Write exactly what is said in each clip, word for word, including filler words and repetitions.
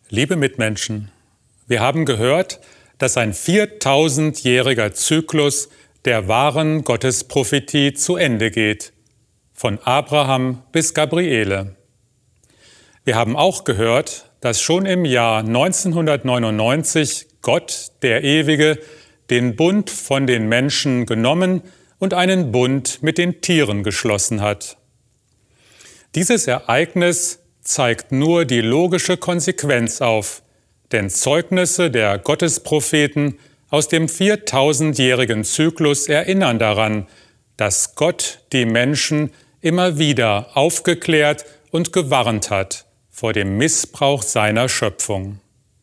Liebe Mitmenschen, wir haben gehört, dass ein viertausendjähriger Zyklus der wahren Gottesprophetie zu Ende geht, von Abraham bis Gabriele. Wir haben auch gehört, dass schon im Jahr neunzehnhundertneunundneunzig Gott, der Ewige, den Bund von den Menschen genommen und einen Bund mit den Tieren geschlossen hat. Dieses Ereignis zeigt nur die logische Konsequenz auf, denn Zeugnisse der Gottespropheten aus dem viertausendjährigen Zyklus erinnern daran, dass Gott die Menschen immer wieder aufgeklärt und gewarnt hat vor dem Missbrauch seiner Schöpfung.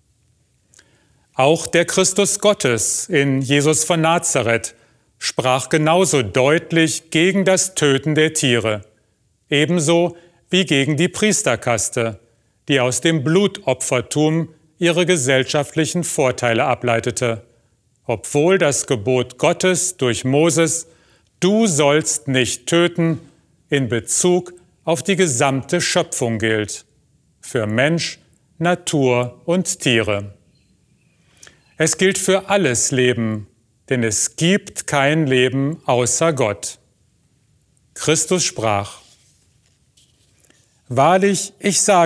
Auch der Christus Gottes in Jesus von Nazareth sprach genauso deutlich gegen das Töten der Tiere, ebenso wie gegen die Priesterkaste, die aus dem Blutopfertum ihre gesellschaftlichen Vorteile ableitete, obwohl das Gebot Gottes durch Moses, du sollst nicht töten, in Bezug auf die gesamte Schöpfung gilt, für Mensch, Natur und Tiere. Es gilt für alles Leben, denn es gibt kein Leben außer Gott. Christus sprach: Wahrlich, ich sage